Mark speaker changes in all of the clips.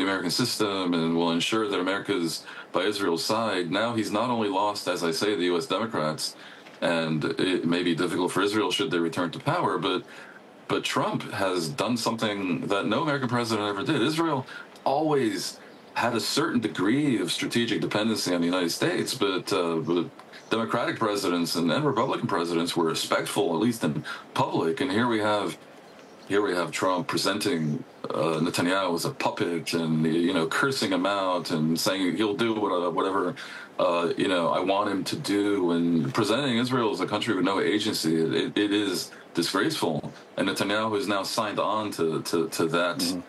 Speaker 1: the American system and will ensure that America is by Israel's side. Now he's not only lost, as I say, the U.S. Democrats, and it may be difficult for Israel should they return to power, but Trump has done something that no American president ever did. Israel always had a certain degree of strategic dependency on the United States, but Democratic presidents and Republican presidents were respectful, at least in public. And here we have Trump presenting Netanyahu as a puppet, and cursing him out and saying he'll do whatever I want him to do, and presenting Israel as a country with no agency. It is disgraceful, and Netanyahu has now signed on to that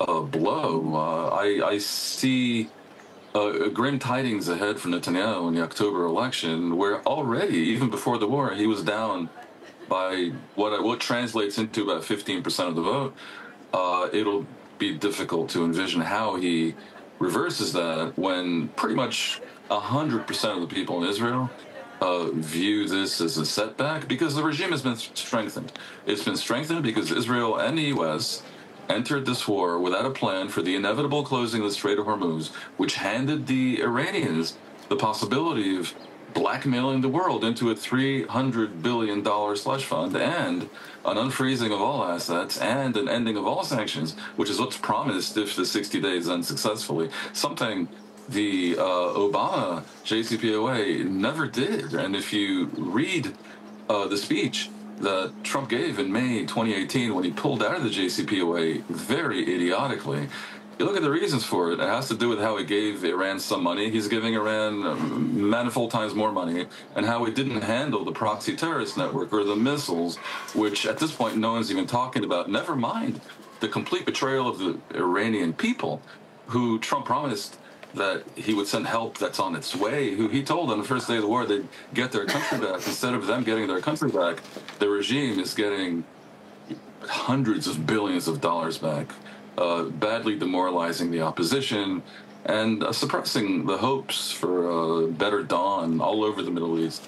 Speaker 1: blow. I see grim tidings ahead for Netanyahu in the October election, where already, even before the war, he was down by what translates into about 15% of the vote. It'll be difficult to envision how he reverses that when pretty much 100% of the people in Israel view this as a setback, because the regime has been strengthened. It's been strengthened because Israel and the U.S. entered this war without a plan for the inevitable closing of the Strait of Hormuz, which handed the Iranians the possibility of blackmailing the world into a $300 billion slush fund, and an unfreezing of all assets, and an ending of all sanctions, which is what's promised if the 60 days end successfully. Something the Obama JCPOA never did. And if you read the speech that Trump gave in May 2018 when he pulled out of the JCPOA very idiotically, you look at the reasons for it. It has to do with how he gave Iran some money. He's giving Iran manifold times more money, and how he didn't handle the proxy terrorist network or the missiles, which at this point no one's even talking about. Never mind the complete betrayal of the Iranian people, who Trump promised that he would send help that's on its way, who he told on the first day of the war they'd get their country back. Instead of them getting their country back, the regime is getting hundreds of billions of dollars back, badly demoralizing the opposition and suppressing the hopes for a better dawn all over the Middle East.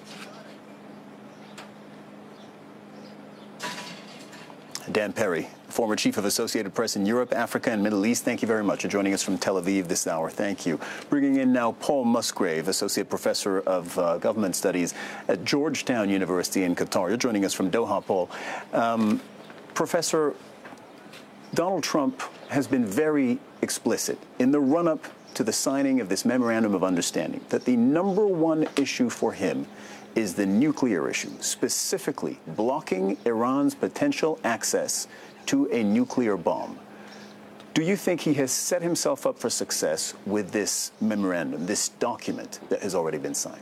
Speaker 2: Dan Perry, former chief of Associated Press in Europe, Africa, and Middle East, thank you very much for joining us from Tel Aviv this hour. Thank you. Bringing in now Paul Musgrave, associate professor of government studies at Georgetown University in Qatar. You're joining us from Doha, Paul. Professor, Donald Trump has been very explicit in the run-up to the signing of this memorandum of understanding that the number one issue for him is the nuclear issue, specifically blocking Iran's potential access to a nuclear bomb. Do you think he has set himself up for success with this memorandum, this document that has already been signed?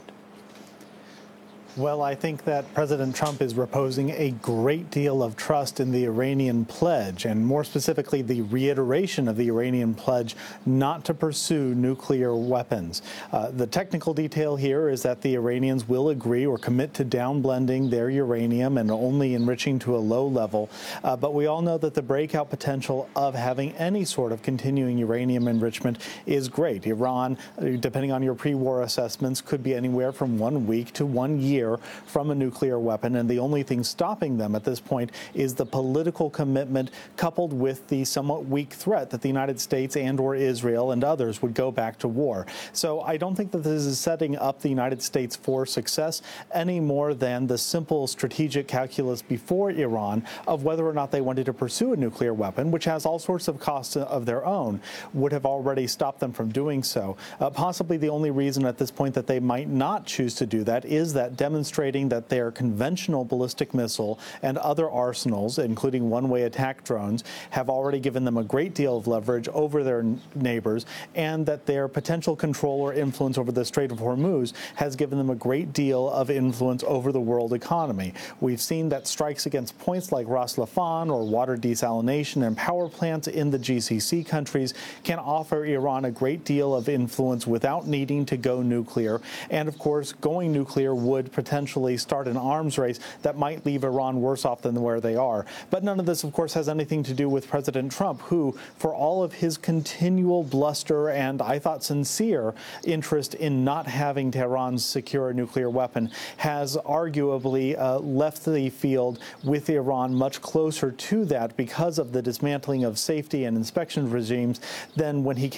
Speaker 3: Well, I think that President Trump is reposing a great deal of trust in the Iranian pledge, and more specifically, the reiteration of the Iranian pledge not to pursue nuclear weapons. The technical detail here is that the Iranians will agree or commit to downblending their uranium and only enriching to a low level. But we all know that the breakout potential of having any sort of continuing uranium enrichment is great. Iran, depending on your pre-war assessments, could be anywhere from 1 week to 1 year from a nuclear weapon, and the only thing stopping them at this point is the political commitment coupled with the somewhat weak threat that the United States and or Israel and others would go back to war. So I don't think that this is setting up the United States for success any more than the simple strategic calculus before Iran of whether or not they wanted to pursue a nuclear weapon, which has all sorts of costs of their own, would have already stopped them from doing so. Possibly the only reason at this point that they might not choose to do that is that demonstrating that their conventional ballistic missile and other arsenals, including one-way attack drones, have already given them a great deal of leverage over their neighbors, and that their potential control or influence over the Strait of Hormuz has given them a great deal of influence over the world economy. We've seen that strikes against points like Ras Laffan or water desalination and power plants in the GCC countries can offer Iran a great deal of influence without needing to go nuclear. And of course, going nuclear would potentially start an arms race that might leave Iran worse off than where they are. But none of this, of course, has anything to do with President Trump, who, for all of his continual bluster and, I thought, sincere interest in not having Tehran secure a nuclear weapon, has arguably left the field with Iran much closer to that because of the dismantling of safety and inspection regimes than when he